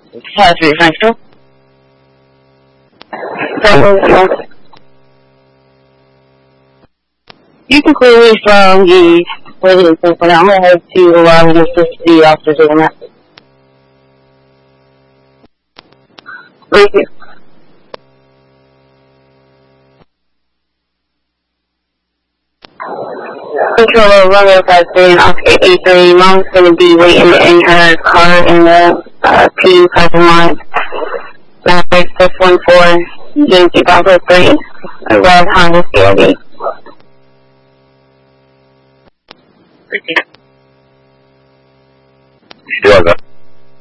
Pleasure, thank you. You can clearly from the president, but I'm going to have to allow the city officers on that. Thank you. Controller runway 53 Oscar 83. Mom's going to be waiting in her car in the P parking lot. Number 614 Yankee Bravo 3. A red Honda CRV. Still got